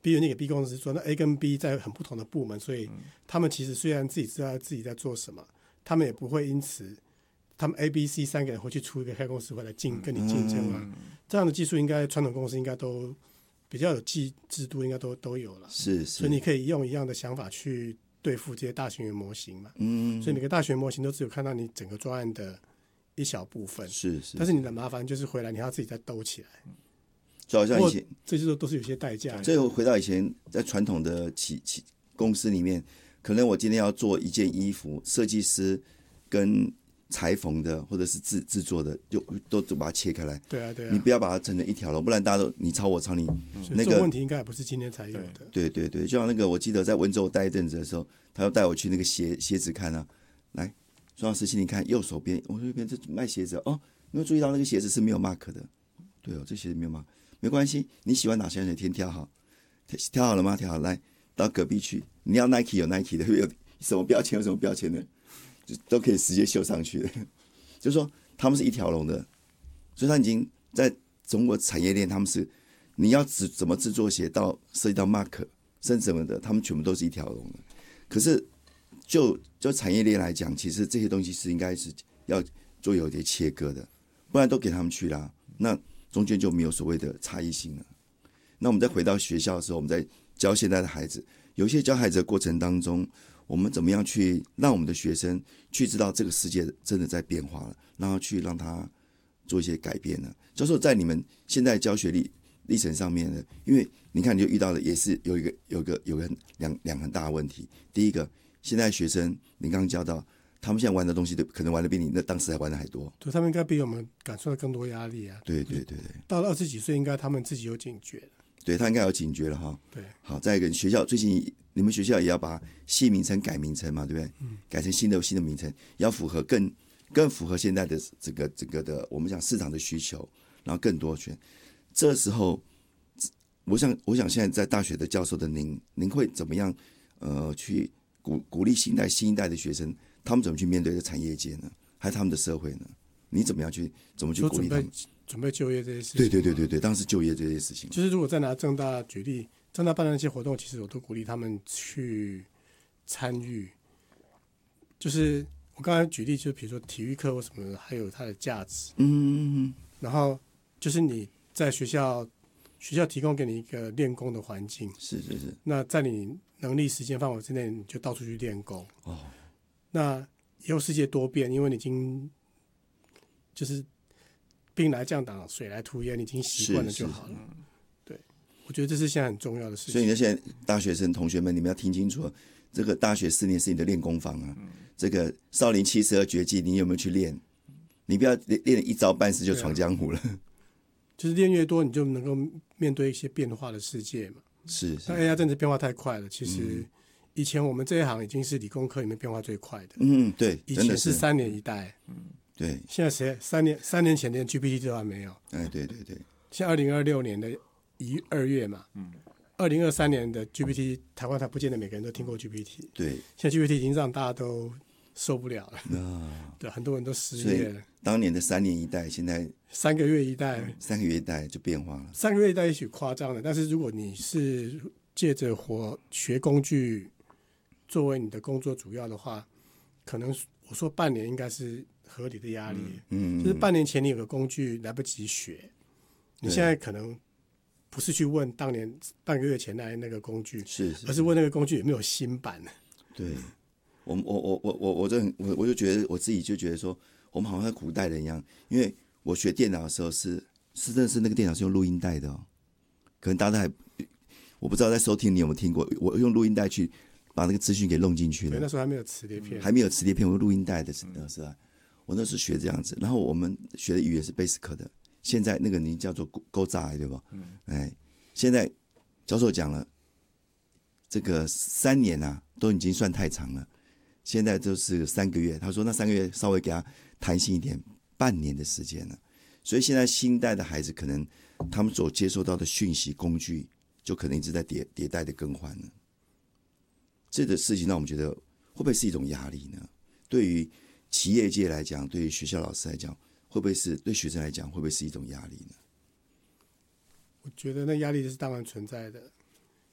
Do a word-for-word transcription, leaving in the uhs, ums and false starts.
比如那个 B 公司说，那 A 跟 B 在很不同的部门，所以他们其实虽然自己知道自己在做什么，他们也不会因此，他们 A、B、C 三个人会去出一个开公司回来竞跟你竞争啊。嗯、这样的技术应该传统公司应该都比较有技制度，应该都都有了。 是是， 所以你可以用一样的想法去对付这些大型模型嘛。 嗯， 所以每个大型模型都只有看到你整个专案的一小部分。 是是， 但是你的麻烦就是回来你要自己再兜起来。 就好像以前， 这些都是有些代价。 最后回到以前，在传统的企企公司里面，可能我今天要做一件衣服，设计师跟裁缝的或者是制制作的，就都都把它切开来。 对啊，对啊。 你不要把它整成一条龙，不然大家都你抄我抄你。那个这个问题应该也不是今天才有的。 对对对，就像那个，我记得在温州待一阵子的时候，他要带我去那个鞋鞋子看啊，来，双老师，请你看右手边，我说右边这卖鞋子哦，你有注意到那个鞋子是没有 mark 的？对哦，这鞋子没有 mark。没关系，你喜欢哪双鞋先挑好，挑好了吗？挑好，来到隔壁去。你要 Nike 有 Nike 的，有什么标签有什么标签的，就都可以直接绣上去的。就是说，他们是一条龙的，所以他已经在中国产业链，他们是你要怎怎么制作鞋，到涉及到 mark， 甚至什么的，他们全部都是一条龙的。可是就就产业链来讲，其实这些东西是应该是要做有点切割的，不然都给他们去啦。那中间就没有所谓的差异性了。那我们再回到学校的时候，我们在教现在的孩子，有些教孩子的过程当中，我们怎么样去让我们的学生去知道这个世界真的在变化了，然后去让他做一些改变呢？教授在你们现在教学历历程上面呢，因为你看你就遇到的也是有一个有一个有个两两很大的问题。第一个，现在学生你刚刚教到，他们现在玩的东西可能玩的比你那当时还玩的还多， 对，他们应该比我们感受到更多压力啊。 对对对对， 到了二十几岁，应该他们自己有警觉了。 对，他应该有警觉了哈。 对， 好，再一个，学校最近你们学校也要把系名称改名称嘛，对不对？嗯，改成新的新的名称，要符合更更符合现在的这个这个的我们讲市场的需求，然后更多权。这时候，我想我想现在在大学的教授的您，您会怎么样呃去鼓鼓励新一代新一代的学生？他们怎么去面对这产业界呢？还有他们的社会呢？你怎么样去怎么去鼓励他们？ 准备就业这些事情。 对对对对对，当时就业这些事情。 就是如果再拿政大举例，政大办的那些活动，其实我都鼓励他们去参与。就是我刚才举例，就比如说体育课或什么的，还有它的价值。 嗯。 然后就是你在学校，学校提供给你一个练功的环境。 是是是。 那在你能力时间范围之内，你就到处去练功。 哦。 那以后世界多变，因为你已经就是兵来将挡，水来土掩，你已经习惯了就好了。对，我觉得这是现在很重要的事情。 所以你现在大学生同学们，你们要听清楚，这个大学四年是你的练功房啊。嗯、这个少林七十二绝技，你有没有去练？你不要练一招半式就闯江湖了。啊、 就是练越多，你就能够面对一些变化的世界嘛。 是。 那 A I 真的变化太快了，其实。嗯，以前我们这一行已经是理工科里面变化最快的。 嗯，对， 以前是三年一代。 嗯，对。 现在谁三年三年前连 G P T 都还没有。 哎，对对对。 像二零二六年的一二月嘛，嗯，二零二三年的 G P T， 台湾它不见得每个人都听过 G P T。 对。 现在 G P T 已经让大家都受不了了。啊，对，很多人都失业了。 当年的三年一代，现在三个月一代， 三个月一代就变化了。 三个月一代也许夸张了，但是如果你是借着活学工具作为你的工作主要的话，可能我说半年应该是合理的压力。嗯，就是半年前你有个工具来不及学，你现在可能不是去问当年半个月前来那个工具， 是是， 而是问那个工具有没有新版。 对，我我我我我我这我我就觉得我自己就觉得说，我们好像古代人一样，因为我学电脑的时候是是真的是那个电脑是用录音带的哦，可能大家还我不知道在收听你有没有听过，我用录音带去把那个资讯给弄进去了。 对，那时候还没有磁碟片， 还没有磁碟片，我用录音带的是吧？我那时候学这样子，然后我们学的语言是 Basic 的，现在那个你叫做勾炸，对吧？嗯，哎，现在教授讲了，这个三年啊都已经算太长了，现在就是三个月。他说那三个月稍微给他弹性一点，半年的时间了。所以现在新一代的孩子可能他们所接受到的讯息工具，就可能一直在迭迭代的更换了。这个事情让我们觉得会不会是一种压力呢？对于企业界来讲，对于学校老师来讲，会不会是对学生来讲，会不会是一种压力呢？ 我觉得那压力是当然存在的。